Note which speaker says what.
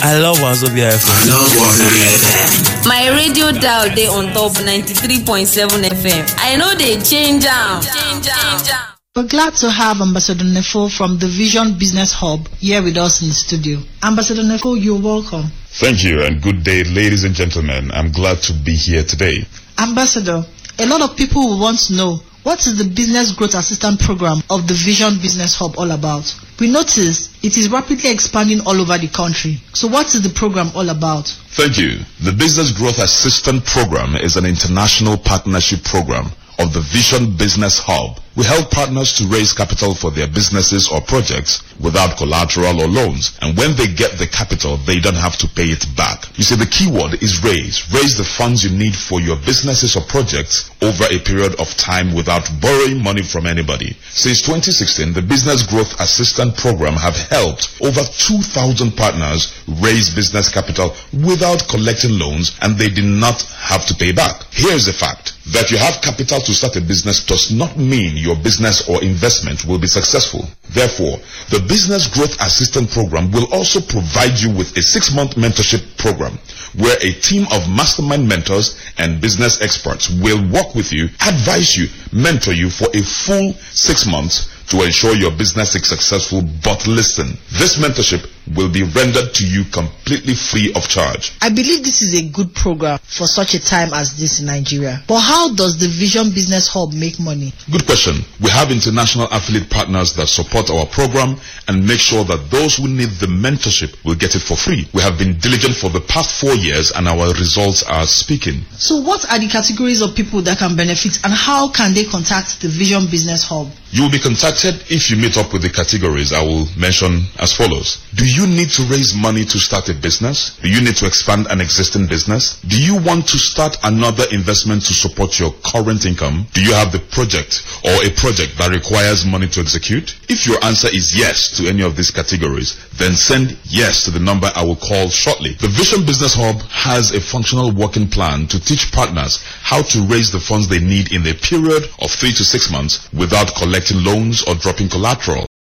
Speaker 1: I love Wazobia FM.
Speaker 2: My radio dial day on top 93.7 FM. I know they change am.
Speaker 3: We're glad to have Ambassador Nefo from the Vision Business Hub here with us in the studio. Ambassador Nefo, you're welcome.
Speaker 4: Thank you and good day, ladies and gentlemen. I'm glad to be here today.
Speaker 3: Ambassador, a lot of people will want to know, what is the Business Growth Assistance Program of the Vision Business Hub all about? We notice it is rapidly expanding all over the country. So what is the program all about?
Speaker 4: Thank you. The Business Growth Assistance Program is an international partnership program of the Vision Business Hub. We help partners to raise capital for their businesses or projects without collateral or loans. And when they get the capital, they don't have to pay it back. You see, the key word is raise. Raise the funds you need for your businesses or projects over a period of time without borrowing money from anybody. Since 2016, the Business Growth Assistance Program have helped over 2,000 partners raise business capital without collecting loans, and they did not have to pay back. Here's the fact. That you have capital to start a business does not mean your business or investment will be successful. Therefore, the Business Growth Assistance Program will also provide you with a 6-month mentorship program where a team of mastermind mentors and business experts will work with you, advise you, mentor you for a full 6 months to ensure your business is successful. But listen, this mentorship will be rendered to you completely free of charge.
Speaker 3: I believe this is a good program for such a time as this in Nigeria. But how does the Vision Business Hub make money?
Speaker 4: Good question. We have international affiliate partners that support our program and make sure that those who need the mentorship will get it for free. We have been diligent for the past 4 years and our results are speaking.
Speaker 3: So what are the categories of people that can benefit and how can they contact the Vision Business Hub?
Speaker 4: You will be contacted if you meet up with the categories I will mention as follows. Do you need to raise money to start a business? Do you need to expand an existing business? Do you want to start another investment to support your current income? Do you have the project or a project that requires money to execute? If your answer is yes to any of these categories, then send yes to the number I will call shortly. The Vision Business Hub has a functional working plan to teach partners how to raise the funds they need in a period of 3 to 6 months without collecting loans or dropping collateral.